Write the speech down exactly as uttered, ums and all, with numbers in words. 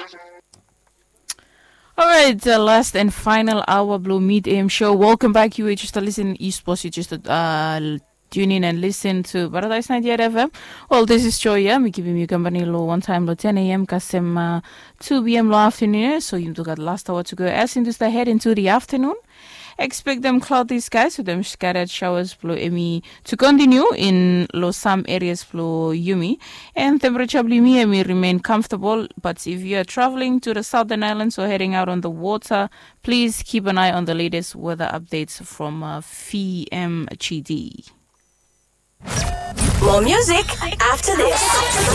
All right, the last and final hour Blue Meet A M show. Welcome back. You were just listening to East Post. You just uh, tune in and listen to Paradise ninety-eight F M. Well, this is Joya. Me giving you company low one time low ten a m kasem uh, two p m low afternoon. So you got last hour to go. As into the head into the afternoon. Expect them cloudy skies with them scattered showers blow emi to continue in low some areas blow yumi and temperature blimi emi remain comfortable. But if you are traveling to the southern islands or heading out on the water, please keep an eye on the latest weather updates from uh, F M G D. More music after this.